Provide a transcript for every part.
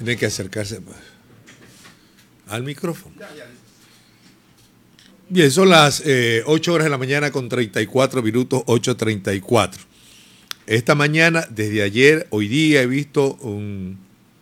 Tiene que acercarse más al micrófono. Bien, son las 8 horas de la mañana con 34 minutos, 8:34. Esta mañana, desde ayer, hoy día he visto un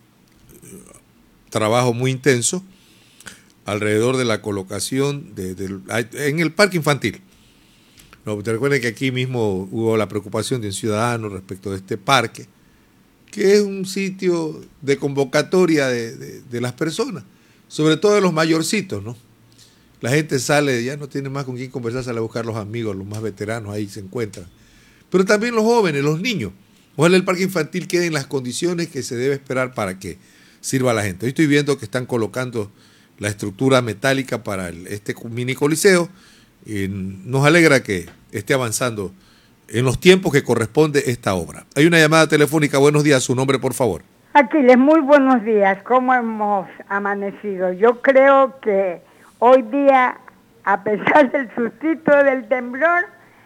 trabajo muy intenso alrededor de la colocación en el parque infantil. No, te recuerden que aquí mismo hubo la preocupación de un ciudadano respecto de este parque, que es un sitio de convocatoria de las personas, sobre todo de los mayorcitos, ¿no? La gente sale, ya no tiene más con quién conversar, sale a buscar los amigos, los más veteranos, ahí se encuentran. Pero también los jóvenes, los niños. Ojalá el parque infantil quede en las condiciones que se debe esperar para que sirva a la gente. Hoy estoy viendo que están colocando la estructura metálica para este mini coliseo. Y nos alegra que esté avanzando en los tiempos que corresponde esta obra. Hay una llamada telefónica. Buenos días, su nombre, por favor. Aquiles, muy buenos días. ¿Cómo hemos amanecido? Yo creo que hoy día, a pesar del sustito del temblor,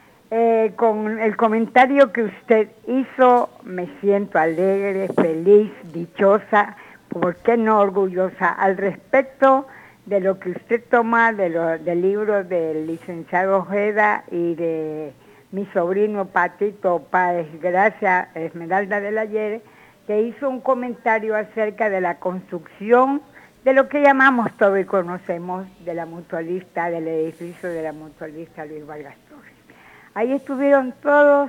con el comentario que usted hizo, me siento alegre, feliz, dichosa, ¿por qué no orgullosa? Al respecto de lo que usted toma del libro del licenciado Ojeda y de mi sobrino Patito Páez, gracias Esmeralda del Ayer, que hizo un comentario acerca de la construcción de lo que llamamos todo y conocemos de la mutualista, del edificio de la mutualista Luis Vargas Torres. Ahí estuvieron todos,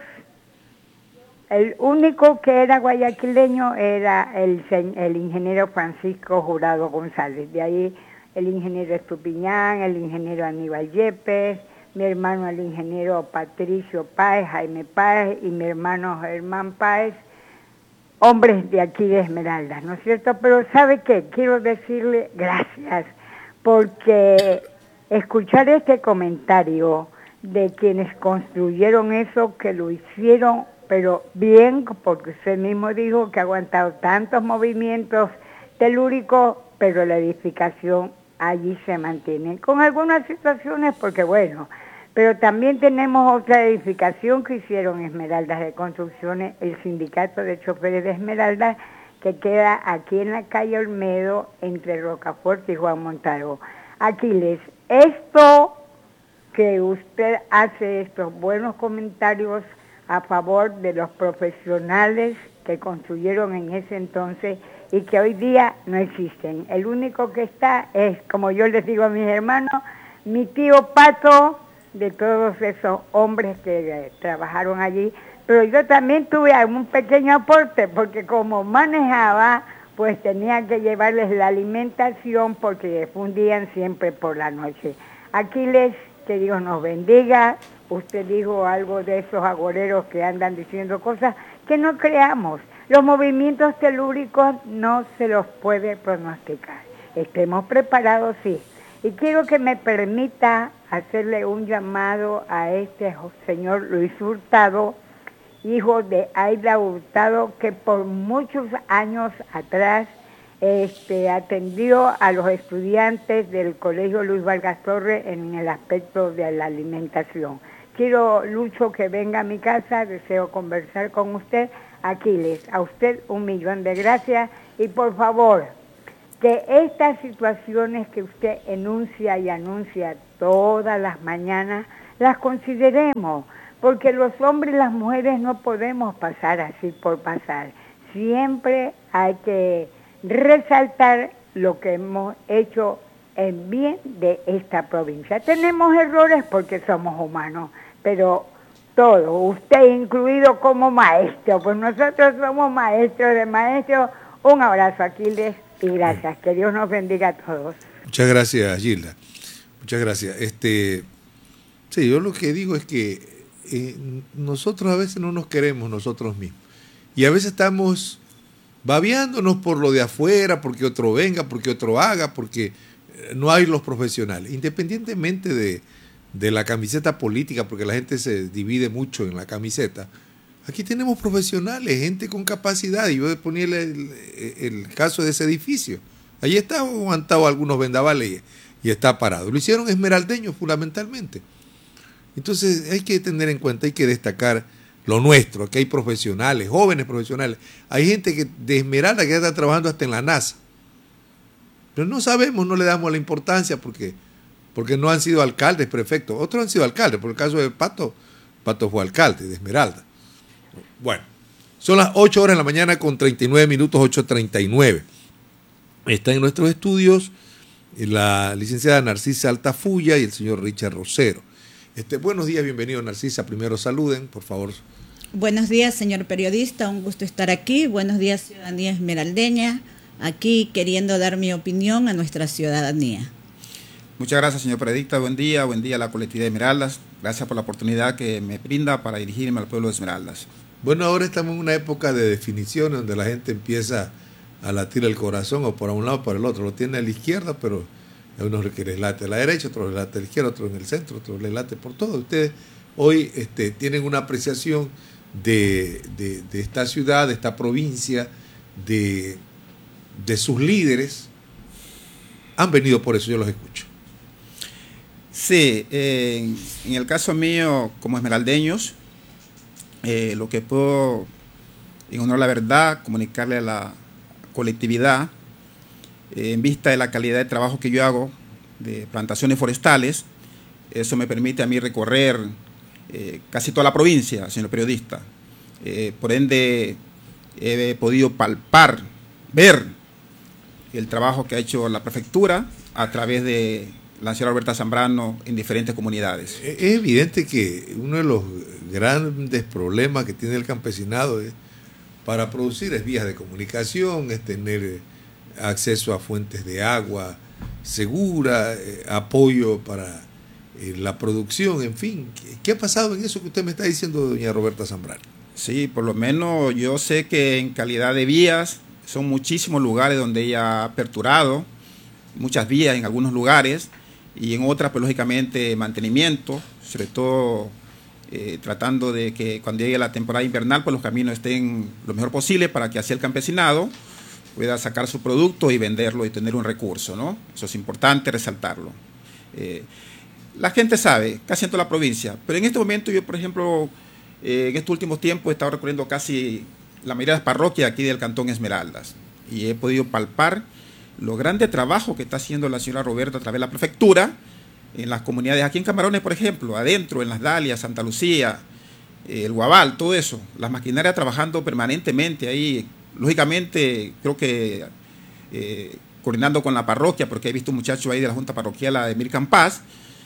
el único que era guayaquileño era el ingeniero Francisco Jurado González, de ahí el ingeniero Estupiñán, el ingeniero Aníbal Yepes, mi hermano el ingeniero Patricio Páez, Jaime Páez y mi hermano Germán Páez, hombres de aquí de Esmeraldas, ¿no es cierto? Pero ¿sabe qué? Quiero decirle gracias, porque escuchar este comentario de quienes construyeron eso, que lo hicieron, pero bien, porque usted mismo dijo que ha aguantado tantos movimientos telúricos, pero la edificación allí se mantiene, con algunas situaciones, porque bueno, pero también tenemos otra edificación que hicieron Esmeraldas de Construcciones, el Sindicato de Choferes de Esmeraldas, que queda aquí en la calle Olmedo, entre Rocafuerte y Juan Montalvo. Aquiles, esto que usted hace, estos buenos comentarios a favor de los profesionales que construyeron en ese entonces y que hoy día no existen. El único que está es, como yo les digo a mis hermanos, mi tío Pato, de todos esos hombres que trabajaron allí, pero yo también tuve un pequeño aporte, porque como manejaba, pues tenía que llevarles la alimentación, porque fundían siempre por la noche. Aquiles, que Dios nos bendiga. Usted dijo algo de esos agoreros que andan diciendo cosas que no creamos. Los movimientos telúricos no se los puede pronosticar. Estemos preparados, sí. Y quiero que me permita hacerle un llamado a este señor Luis Hurtado, hijo de Aida Hurtado, que por muchos años atrás atendió a los estudiantes del Colegio Luis Vargas Torres en el aspecto de la alimentación. Quiero, Lucho, que venga a mi casa, deseo conversar con usted. Aquiles, a usted 1.000.000 de gracias y por favor, que estas situaciones que usted enuncia y anuncia todas las mañanas, las consideremos, porque los hombres y las mujeres no podemos pasar así por pasar. Siempre hay que resaltar lo que hemos hecho en bien de esta provincia. Tenemos errores porque somos humanos, pero todo, usted incluido como maestro, pues nosotros somos maestros de maestros. Un abrazo, Aquiles, y gracias. Que Dios nos bendiga a todos. Muchas gracias, Gilda. Muchas gracias. Sí, yo lo que digo es que nosotros a veces no nos queremos nosotros mismos. Y a veces estamos babeándonos por lo de afuera, porque otro venga, porque otro haga, porque no hay los profesionales. Independientemente de la camiseta política, porque la gente se divide mucho en la camiseta, aquí tenemos profesionales, gente con capacidad. Y yo ponía el caso de ese edificio. Allí está aguantado algunos vendavales y está parado. Lo hicieron esmeraldeños fundamentalmente. Entonces hay que tener en cuenta, hay que destacar lo nuestro. Aquí hay profesionales, jóvenes profesionales. Hay gente de Esmeralda que ya está trabajando hasta en la NASA. Pero no sabemos, no le damos la importancia porque no han sido alcaldes, prefectos. Otros han sido alcaldes. Por el caso de Pato fue alcalde de Esmeralda. Bueno, son las 8 horas de la mañana con 39 minutos, 8:39. Está en nuestros estudios la licenciada Narcisa Altafulla y el señor Richard Rosero. Buenos días, bienvenido Narcisa. Primero saluden, por favor. Buenos días, señor periodista, un gusto estar aquí. Buenos días, ciudadanía esmeraldeña, aquí queriendo dar mi opinión a nuestra ciudadanía. Muchas gracias, señor periodista. Buen día a la colectividad de Esmeraldas. Gracias por la oportunidad que me brinda para dirigirme al pueblo de Esmeraldas. Bueno, ahora estamos en una época de definiciones donde la gente empieza a latir el corazón o por un lado o por el otro. Lo tiene a la izquierda, pero a unos que les late a la derecha, otros les late a la izquierda, otros en el centro, otros les late por todo. Ustedes hoy tienen una apreciación de esta ciudad, de esta provincia, de sus líderes. Han venido por eso, yo los escucho. Sí, en el caso mío, como esmeraldeños, lo que puedo, en honor a la verdad, comunicarle a la colectividad, en vista de la calidad de trabajo que yo hago de plantaciones forestales, eso me permite a mí recorrer casi toda la provincia, señor periodista. Por ende, he podido palpar, ver el trabajo que ha hecho la prefectura a través de la señora Roberta Zambrano en diferentes comunidades. Es evidente que uno de los grandes problemas que tiene el campesinado para producir es vías de comunicación, es tener acceso a fuentes de agua segura, apoyo para la producción, en fin. ¿Qué ha pasado en eso que usted me está diciendo, doña Roberta Zambrano? Sí, por lo menos yo sé que en calidad de vías son muchísimos lugares donde ella ha aperturado muchas vías en algunos lugares y en otras, pues lógicamente mantenimiento, sobre todo tratando de que cuando llegue la temporada invernal, pues los caminos estén lo mejor posible para que así el campesinado pueda sacar su producto y venderlo y tener un recurso, ¿no? Eso es importante resaltarlo. La gente sabe, casi en toda la provincia, pero en este momento yo, por ejemplo, en estos últimos tiempos he estado recorriendo casi la mayoría de las parroquias aquí del Cantón Esmeraldas y he podido palpar lo grande trabajo que está haciendo la señora Roberta a través de la prefectura en las comunidades, aquí en Camarones, por ejemplo, adentro, en Las Dalias, Santa Lucía, el Guabal, todo eso, las maquinarias trabajando permanentemente ahí, lógicamente creo que coordinando con la parroquia, porque he visto un muchacho ahí de la Junta Parroquial de Emir Campás,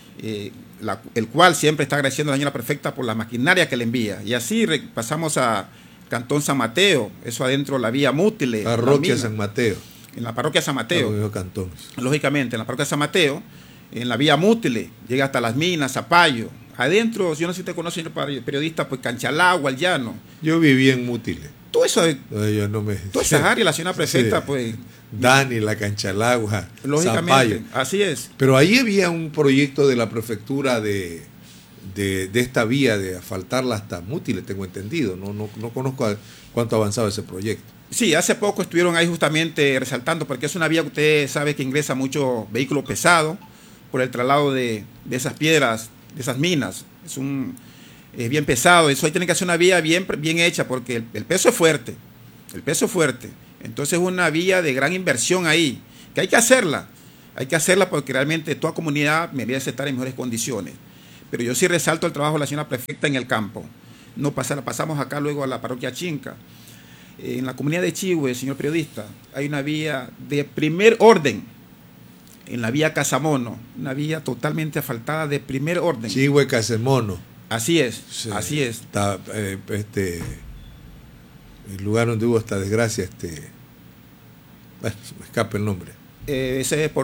el cual siempre está agradeciendo a la señora prefecta por la maquinaria que le envía. Y así pasamos a Cantón San Mateo, eso adentro la vía Mútile. Parroquia San Mateo. En la parroquia San Mateo. Cantón. Lógicamente, en la parroquia San Mateo, en la vía Mútile, llega hasta Las Minas, Zapallo. Adentro, yo no sé si usted conoce, señor periodista, pues Canchalagua, El Llano. Yo viví en Mútile. Todo eso, todas esas áreas, la señora prefecta, sí. Pues... Dani, la Canchalagua, lógicamente, Zapallo. Así es. Pero ahí había un proyecto de la prefectura de esta vía, de asfaltarla hasta Mútile, tengo entendido. No conozco cuánto ha avanzado ese proyecto. Sí, hace poco estuvieron ahí justamente resaltando, porque es una vía que usted sabe que ingresa mucho vehículo pesado por el traslado de esas piedras, de esas minas. Es bien pesado, eso ahí tiene que hacer una vía bien hecha, porque el peso es fuerte, Entonces es una vía de gran inversión ahí, que hay que hacerla porque realmente toda comunidad merece estar en mejores condiciones. Pero yo sí resalto el trabajo de la señora prefecta en el campo. Pasamos acá luego a la parroquia Chinca. En la comunidad de Chihue, señor periodista, hay una vía de primer orden, en la vía Casamono, una vía totalmente asfaltada de primer orden. Chihue, Casamono. Así es, sí, así es. Está, el lugar donde hubo esta desgracia, bueno, me escapa el nombre. Ese es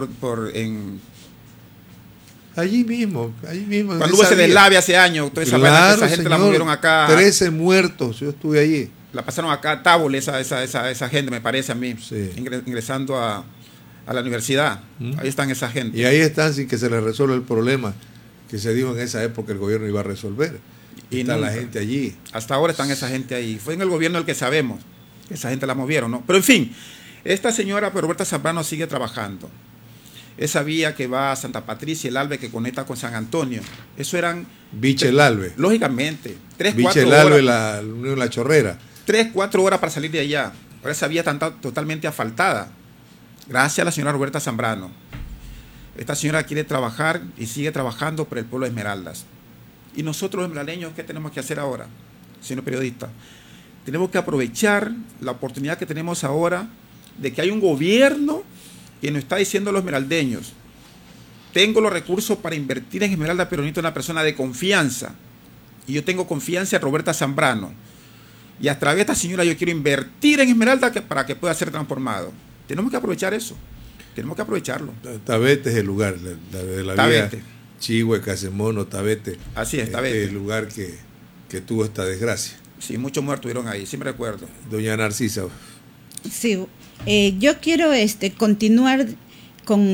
allí mismo. Cuando hubo ese deslave hace años, toda esa, claro, esa gente, señor, la movieron acá. 13 muertos, yo estuve allí. La pasaron acá a Tábol, esa gente, me parece a mí, sí. Ingresando a la universidad. Ahí están esa gente. Y ahí están sin que se les resuelva el problema que se dijo en esa época el gobierno iba a resolver. Y está la gente allí. Hasta ahora están esa gente ahí. Fue en el gobierno el que sabemos. Esa gente la movieron, ¿no? Pero en fin, esta señora Roberta Zambrano sigue trabajando. esa vía que va a Santa Patricia, el Albe, que conecta con San Antonio. Eso eran... Biche el Albe. Lógicamente. 3-4 Biche el Albe, la Chorrera. 3-4 horas para salir de allá. Ahora esa vía está totalmente asfaltada. Gracias a la señora Roberta Zambrano. Esta señora quiere trabajar y sigue trabajando por el pueblo de Esmeraldas. Y nosotros, los esmeraldeños, ¿qué tenemos que hacer ahora, señor periodista? Tenemos que aprovechar la oportunidad que tenemos ahora de que hay un gobierno que nos está diciendo a los esmeraldeños: tengo los recursos para invertir en Esmeralda, pero necesito una persona de confianza. Y yo tengo confianza en Roberta Zambrano. Y a través de esta señora yo quiero invertir en Esmeralda para que pueda ser transformado. Tenemos que aprovechar eso. Tenemos que aprovecharlo. Tabete es el lugar de la Tabete. Vía Chihue, Casemono, Tabete. Así es, Tabete. Es el lugar que tuvo esta desgracia. Sí, muchos muertos tuvieron ahí, sí me recuerdo. Doña Narcisa. Sí, yo quiero continuar con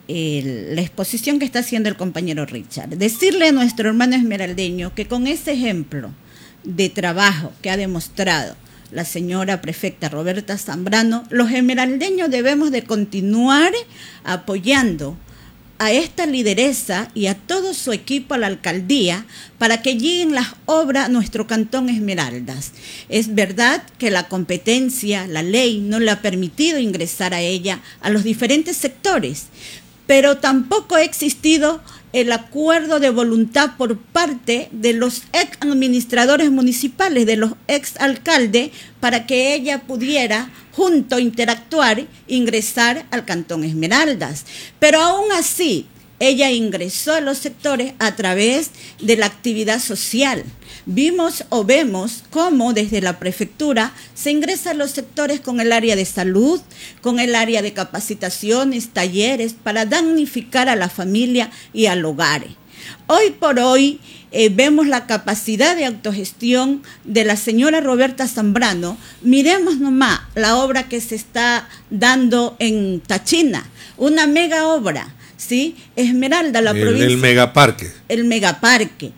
la exposición que está haciendo el compañero Richard. Decirle a nuestro hermano esmeraldeño que con ese ejemplo de trabajo que ha demostrado la señora prefecta Roberta Zambrano, los esmeraldeños debemos de continuar apoyando a esta lideresa y a todo su equipo a la alcaldía para que lleguen las obras a nuestro cantón Esmeraldas. Es verdad que la competencia, la ley, no le ha permitido ingresar a ella a los diferentes sectores, pero tampoco ha existido el acuerdo de voluntad por parte de los ex administradores municipales, de los ex alcaldes, para que ella pudiera junto interactuar, ingresar al cantón Esmeraldas. Pero aún así, ella ingresó a los sectores a través de la actividad social. Vemos cómo desde la prefectura se ingresa a los sectores con el área de salud, con el área de capacitaciones, talleres, para damnificar a la familia y al hogar. Hoy por hoy vemos la capacidad de autogestión de la señora Roberta Zambrano. Miremos nomás la obra que se está dando en Tachina, una mega obra. ¿Sí? Esmeralda, la provincia. El megaparque. El megaparque.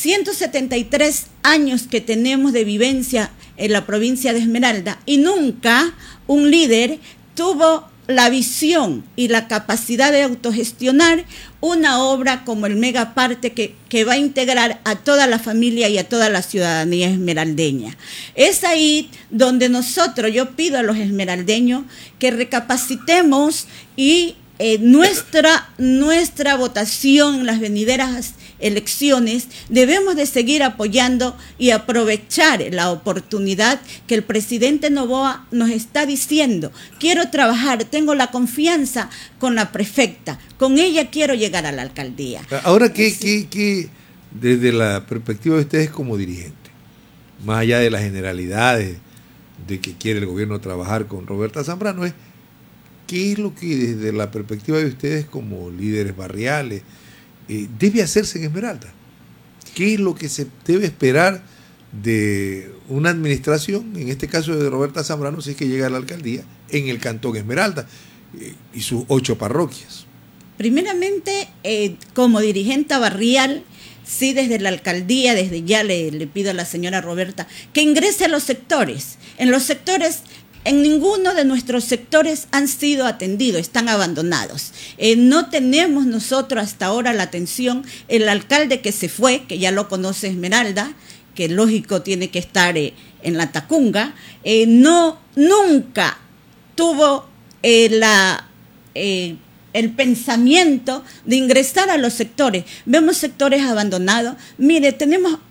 173 años que tenemos de vivencia en la provincia de Esmeralda y nunca un líder tuvo la visión y la capacidad de autogestionar una obra como el megaparque que va a integrar a toda la familia y a toda la ciudadanía esmeraldeña. Es ahí donde yo pido a los esmeraldeños que recapacitemos y nuestra votación en las venideras elecciones debemos de seguir apoyando y aprovechar la oportunidad que el presidente Noboa nos está diciendo. Quiero trabajar, tengo la confianza con la prefecta, con ella quiero llegar a la alcaldía. Ahora, ¿qué desde la perspectiva de ustedes como dirigentes, más allá de las generalidades de que quiere el gobierno trabajar con Roberta Zambrano, ¿qué es lo que desde la perspectiva de ustedes como líderes barriales debe hacerse en Esmeralda? ¿Qué es lo que se debe esperar de una administración, en este caso de Roberta Zambrano, si es que llega a la alcaldía, en el cantón Esmeralda y sus 8 parroquias? Primeramente, como dirigente barrial, sí, desde la alcaldía, desde ya le pido a la señora Roberta que ingrese a los sectores. En los sectores, en ninguno de nuestros sectores han sido atendidos, están abandonados. No tenemos nosotros hasta ahora la atención. El alcalde que se fue, que ya lo conoce Esmeralda, que lógico tiene que estar en la Tacunga, nunca tuvo el pensamiento de ingresar a los sectores. Vemos sectores abandonados. Mire, tenemos